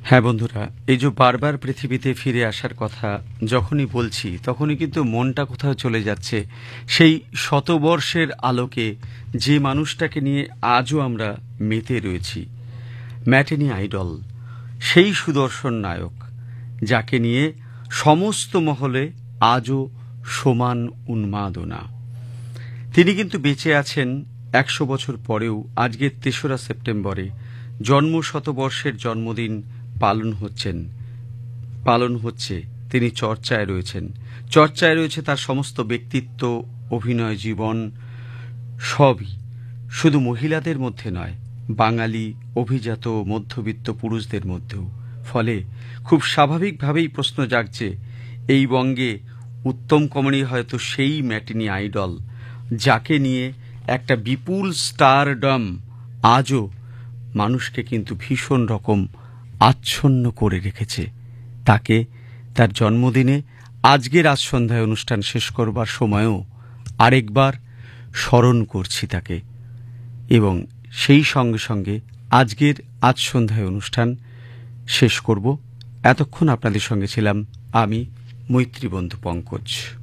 হ্যাঁ বন্ধুরা, এই যে বারবার পৃথিবীতে ফিরে আসার কথা যখনই বলছি তখনই কিন্তু মনটা কোথাও চলে যাচ্ছে সেই শতবর্ষের আলোকে, যে মানুষটাকে নিয়ে আজও আমরা মেতে রয়েছি, ম্যাটিনি আইডল, সেই সুদর্শন নায়ক যাকে নিয়ে সমস্ত মহলে আজও সমান উন্মাদনা। তিনি কিন্তু বেঁচে আছেন ১০০ বছর পরেও। আজকের ৩রা সেপ্টেম্বরে জন্মশতবর্ষের জন্মদিন পালন হচ্ছে। তিনি চর্চায় রয়েছেন, চর্চায় রয়েছে তার সমস্ত ব্যক্তিত্ব, অভিনয় জীবন, সবই। শুধু মহিলাদের মধ্যে নয়, বাঙালি অভিজাত মধ্যবিত্ত পুরুষদের মধ্যেও। ফলে খুব স্বাভাবিকভাবেই প্রশ্ন জাগছে, এই বঙ্গে উত্তম কমনি হয়তো সেই ম্যাটিনি আইডল যাকে নিয়ে একটা বিপুল স্টারডম আজও মানুষকে কিন্তু ভীষণ রকম আচ্ছন্ন করে রেখেছে। তাকে তার জন্মদিনে আজকের আজ সন্ধ্যায় অনুষ্ঠান শেষ করবার সময়ও আরেকবার স্মরণ করছি তাকে, এবং সেই সঙ্গে সঙ্গে আজকের আজ সন্ধ্যায় অনুষ্ঠান শেষ করব। এতক্ষণ আপনাদের সঙ্গে ছিলাম আমি, মৈত্রীবন্ধু পঙ্কজ।